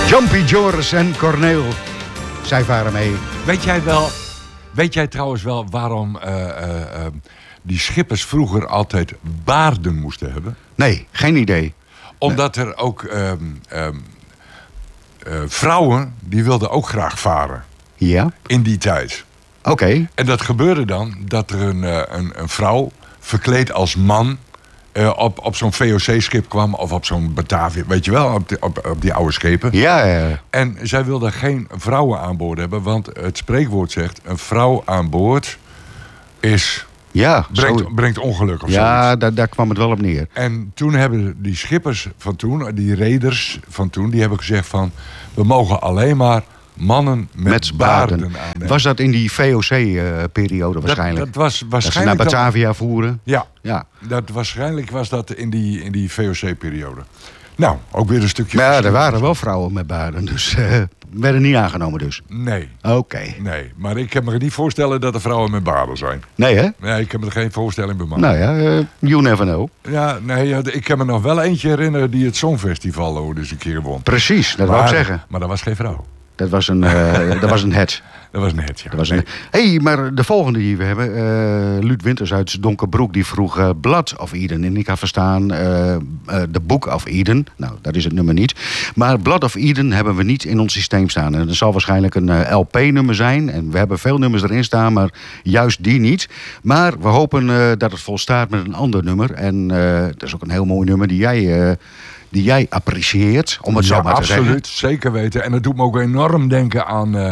Jumpy Joris en Corneel. Zij varen mee. Weet jij trouwens wel waarom die schippers vroeger altijd baarden moesten hebben? Nee, geen idee. Omdat er ook vrouwen, die wilden ook graag varen. Ja? In die tijd. Oké. En dat gebeurde dan dat er een vrouw verkleed als man op zo'n VOC-schip kwam. Of op zo'n Batavia, weet je wel, op die oude schepen. Ja. En zij wilde geen vrouwen aan boord hebben. Want het spreekwoord zegt, een vrouw aan boord is... Ja, brengt ongeluk of ja, zoiets. daar kwam het wel op neer. En toen hebben die schippers van toen, die reders van toen, die hebben gezegd van... we mogen alleen maar mannen met baarden aannemen. Was dat in die VOC-periode waarschijnlijk? Dat was waarschijnlijk... Dat ze naar Batavia voeren? Ja. Ja. Waarschijnlijk was dat in die VOC-periode. Nou, ook weer een stukje... Maar ja, er waren wel vrouwen met baarden, dus werden niet aangenomen dus? Nee. Oké. Nee, maar ik kan me niet voorstellen dat er vrouwen met baarden zijn. Nee, hè? Nee, ik kan me er geen voorstelling bij maken. Nou ja, you never know. Ja, nee, ik kan me nog wel eentje herinneren die het Songfestival dus een keer won. Precies, dat wou ik zeggen. Maar dat was geen vrouw. Dat was een het. Dat was net, ja. Hey, maar de volgende die we hebben, Luut Winters uit Donkerbroek, die vroeg Blood of Eden. En ik had verstaan The Book of Eden. Nou, dat is het nummer niet. Maar Blood of Eden hebben we niet in ons systeem staan. En dat zal waarschijnlijk een LP-nummer zijn. En we hebben veel nummers erin staan, maar juist die niet. Maar we hopen dat het volstaat met een ander nummer. En dat is ook een heel mooi nummer die jij apprecieert, om het zo maar te zeggen. Absoluut, zeker weten. En dat doet me ook enorm denken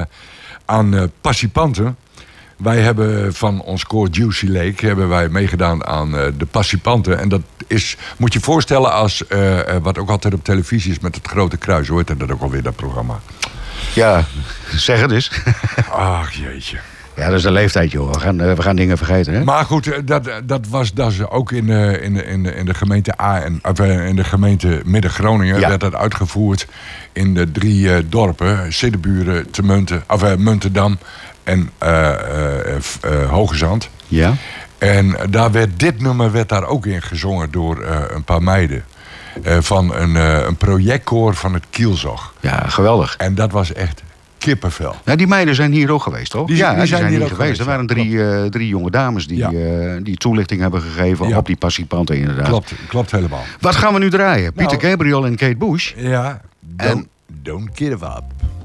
aan Passiepanten. Wij hebben van ons koor Juicy Lake meegedaan aan de Passiepanten. En dat is, moet je voorstellen als wat ook altijd op televisie is met het Grote Kruis. Hoort dat ook alweer, dat programma? Ja, zeg het eens. Ach, jeetje. Ja, dat is de leeftijd, joh. We gaan dingen vergeten, hè? Maar goed, dat was ook in de gemeente in de gemeente Midden-Groningen. Ja. Werd dat uitgevoerd in de 3 dorpen. Siddeburen, Muntendam en Hoogezand. Ja. En dit nummer werd daar ook in gezongen door een paar meiden. Van een projectkoor van het Kielzog. Ja, geweldig. En dat was echt kippenvel. Nou, die meiden zijn hier ook geweest, toch? Die zijn hier ook geweest. Er waren drie jonge dames die toelichting hebben gegeven op die Passiepanten, inderdaad. Klopt helemaal. Wat gaan we nu draaien? Peter Gabriel en Kate Bush. Ja, don't give up.